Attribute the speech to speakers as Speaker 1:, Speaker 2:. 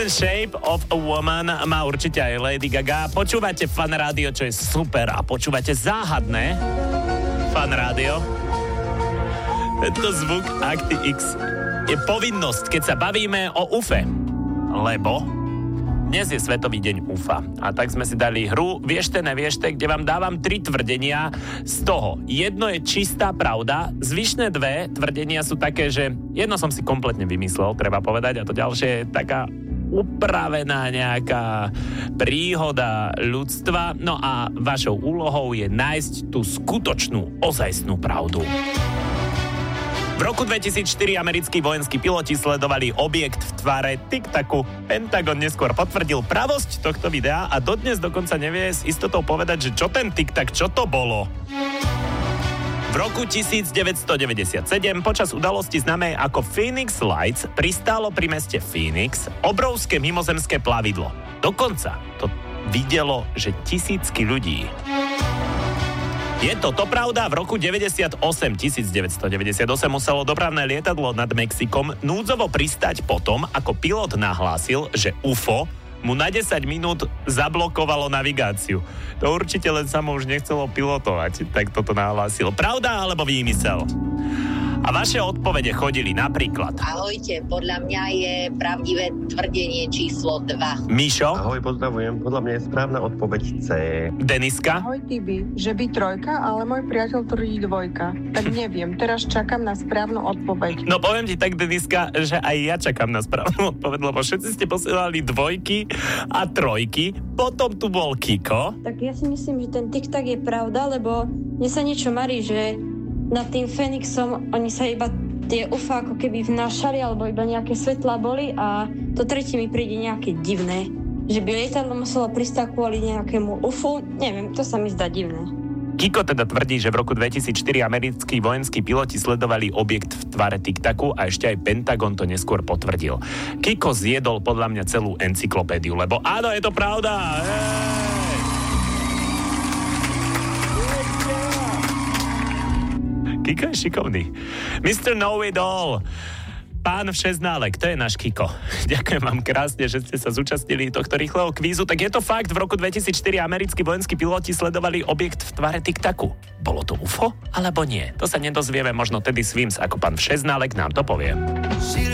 Speaker 1: Ten Shape of a Woman má určite aj Lady Gaga. Počúvate Fan Rádio, čo je super, a počúvate záhadné Fan Rádio. Tento zvuk Akty X je povinnosť, keď sa bavíme o UFE. Lebo dnes je Svetový deň UFA. A tak sme si dali hru Viešte, neviešte, kde vám dávam 3 tvrdenia. Z toho jedno je čistá pravda, zvyšné 2 tvrdenia sú také, že jedno som si kompletne vymyslel, treba povedať, a to ďalšie je taká upravená nejaká príhoda ľudstva. No a vašou úlohou je nájsť tú skutočnú, ozajstnú pravdu. V roku 2004 americkí vojenskí piloti sledovali objekt v tvare tic-tacu. Pentagon neskôr potvrdil pravosť tohto videa a dodnes dokonca nevie s istotou povedať, že čo ten tic-tac, čo to bolo. V roku 1997 počas udalosti známej ako Phoenix Lights pristálo pri meste Phoenix obrovské mimozemské plavidlo. Dokonca to videlo, že tisícky ľudí. Je toto pravda? V roku 1998 muselo dopravné lietadlo nad Mexikom núdzovo pristáť potom, ako pilot nahlásil, že UFO mu na 10 minút zablokovalo navigáciu. To určite len samo už nechcelo pilotovať, tak toto nahlásil. Pravda alebo výmysel? A vaše odpovede chodili napríklad.
Speaker 2: Ahojte, podľa mňa je pravdivé tvrdenie číslo 2.
Speaker 1: Mišo?
Speaker 3: Ahoj, pozdravujem. Podľa mňa je správna odpoveď C.
Speaker 1: Deniska?
Speaker 4: Ahoj, Tibi. Že by 3, ale môj priateľ tvrdí 2. Tak neviem, teraz čakám na správnu odpoveď.
Speaker 1: No poviem ti tak, Deniska, že aj ja čakám na správnu odpoveď, lebo všetci ste posielali 2 a 3. Potom tu bol Kiko.
Speaker 5: Tak ja si myslím, že ten tic-tac je pravda, lebo mne sa niečo marí, že nad tým Fénixom oni sa iba tie UFA ako keby vnášali, alebo iba nejaké svetlá boli, a to tretie mi príde nejaké divné. Že by lietadlo muselo pristáť kvôli nejakému UFU, neviem, to sa mi zdá divné.
Speaker 1: Kiko teda tvrdí, že v roku 2004 americkí vojenskí piloti sledovali objekt v tvare tic-tacu a ešte aj Pentagon to neskôr potvrdil. Kiko zjedol podľa mňa celú encyklopédiu, lebo áno, je to pravda! Kiko je šikovný. Mr. Know-it-all. Pán Všeználek, to je náš Kiko. Ďakujem vám krásne, že ste sa zúčastnili tohto rýchleho kvízu. Tak je to fakt, v roku 2004 americkí vojenskí piloti sledovali objekt v tvare tic-tacu. Bolo to UFO alebo nie? To sa nedozvieme možno Teddy Swims, ako pán Všeználek nám to povie.